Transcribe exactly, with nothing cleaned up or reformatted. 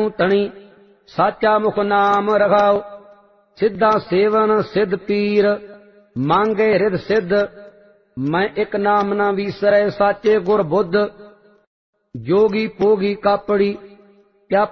ਤੂੰ ਤਣੀ, ਸਾਚਾ ਮੁਖ ਨਾਮ ਰਖਾਓ। ਸਿੱਧਾ ਸੇਵਨ ਸਿੱਧ ਪੀਰ, ਮੰਗੇ ਰਿਦ ਸਿੱਧ। ਮੈਂ ਇੱਕ ਨਾਮ ਨਾ ਵੀਸਰੈ, ਸਾਚੇ ਗੁਰ ਬੁੱਧ। ਜੋਗੀ ਪੋਗੀ ਕਾਪੜੀ,